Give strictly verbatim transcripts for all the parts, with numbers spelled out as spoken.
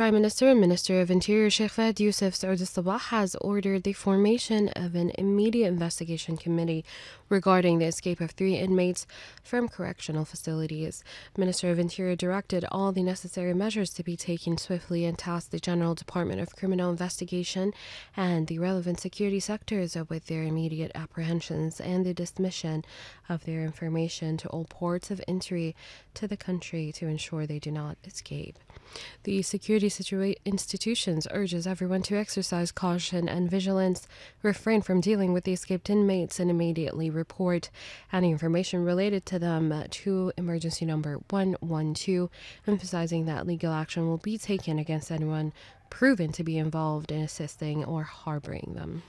Prime Minister and Minister of Interior Sheikh Fahd Youssef Saud al-Sabah has ordered the formation of an immediate investigation committee regarding the escape of three inmates from correctional facilities. Minister of Interior directed all the necessary measures to be taken swiftly and tasked the General Department of Criminal Investigation and the relevant security sectors with their immediate apprehensions and the dismission of their information to all ports of entry to the country to ensure they do not escape. The security situa- institutions urges everyone to exercise caution and vigilance, refrain from dealing with the escaped inmates, and immediately report any information related to them to emergency number one one two, emphasizing that legal action will be taken against anyone proven to be involved in assisting or harboring them.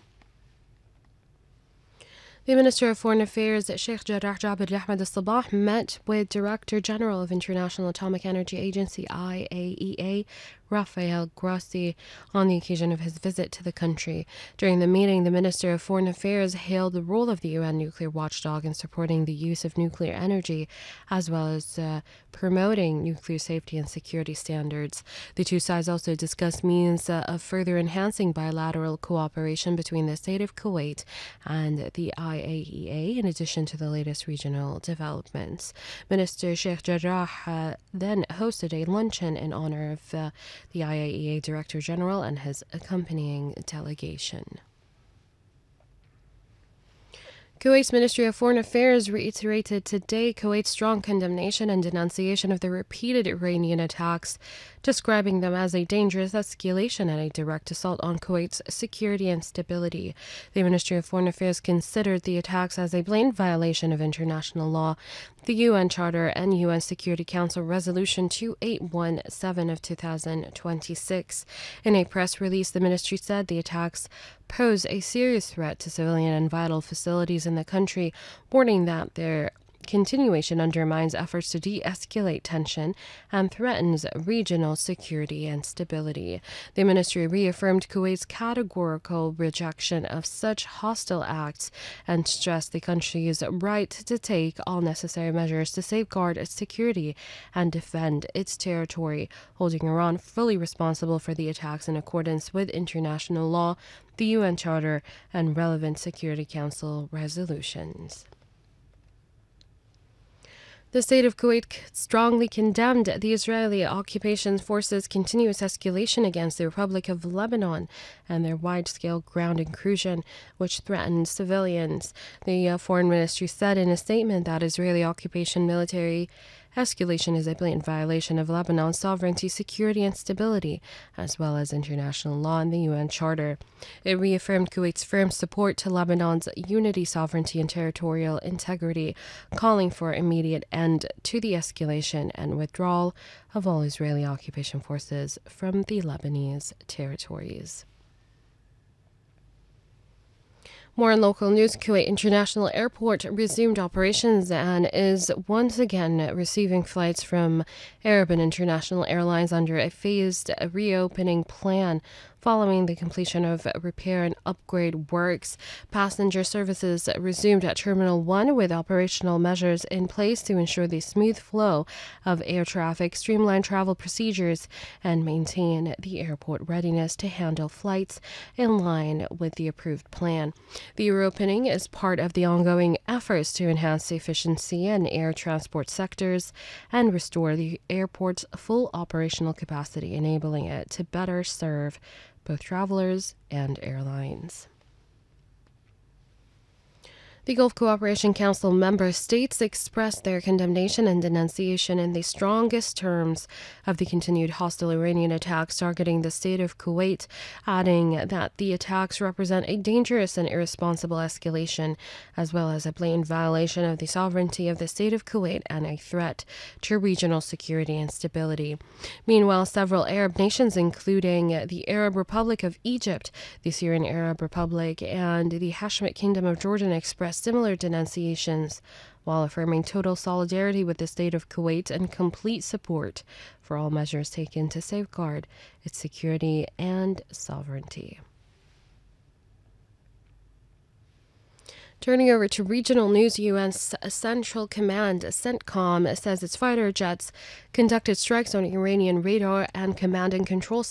The Minister of Foreign Affairs, Sheikh Jarrah Jabir Ahmed al-Sabah, met with Director General of International Atomic Energy Agency, I A E A, Rafael Grossi, on the occasion of his visit to the country. During the meeting, the Minister of Foreign Affairs hailed the role of the U N nuclear watchdog in supporting the use of nuclear energy, as well as uh, promoting nuclear safety and security standards. The two sides also discussed means uh, of further enhancing bilateral cooperation between the state of Kuwait and the I A E A, in addition to the latest regional developments. Minister Sheikh Jarrah uh, then hosted a luncheon in honor of uh, the I A E A Director General and his accompanying delegation. Kuwait's Ministry of Foreign Affairs reiterated today Kuwait's strong condemnation and denunciation of the repeated Iranian attacks, describing them as a dangerous escalation and a direct assault on Kuwait's security and stability. The Ministry of Foreign Affairs considered the attacks as a blatant violation of international law, the U N Charter, and U N Security Council Resolution two eight one seven of two thousand twenty-six. In a press release, the ministry said the attacks pose a serious threat to civilian and vital facilities in the country, warning that their continuation undermines efforts to de-escalate tension and threatens regional security and stability. The ministry reaffirmed Kuwait's categorical rejection of such hostile acts and stressed the country's right to take all necessary measures to safeguard its security and defend its territory, holding Iran fully responsible for the attacks in accordance with international law, the U N Charter, and relevant Security Council resolutions. The state of Kuwait strongly condemned the Israeli occupation forces' continuous escalation against the Republic of Lebanon and their wide-scale ground incursion, which threatened civilians. The uh, Foreign Ministry said in a statement that Israeli occupation military escalation is a blatant violation of Lebanon's sovereignty, security, and stability, as well as international law and the U N Charter. It reaffirmed Kuwait's firm support to Lebanon's unity, sovereignty, and territorial integrity, calling for immediate end to the escalation and withdrawal of all Israeli occupation forces from the Lebanese territories. More in local news, Kuwait International Airport resumed operations and is once again receiving flights from Arab and International Airlines under a phased reopening plan. Following the completion of repair and upgrade works, passenger services resumed at Terminal one with operational measures in place to ensure the smooth flow of air traffic, streamline travel procedures, and maintain the airport readiness to handle flights in line with the approved plan. The reopening is part of the ongoing efforts to enhance the efficiency in air transport sectors and restore the airport's full operational capacity, enabling it to better serve both travelers and airlines. The Gulf Cooperation Council member states expressed their condemnation and denunciation in the strongest terms of the continued hostile Iranian attacks targeting the state of Kuwait, adding that the attacks represent a dangerous and irresponsible escalation, as well as a blatant violation of the sovereignty of the state of Kuwait and a threat to regional security and stability. Meanwhile, several Arab nations, including the Arab Republic of Egypt, the Syrian Arab Republic, and the Hashemite Kingdom of Jordan, expressed similar denunciations, while affirming total solidarity with the state of Kuwait and complete support for all measures taken to safeguard its security and sovereignty. Turning over to regional news, U N Central Command, CENTCOM, says its fighter jets conducted strikes on Iranian radar and command and control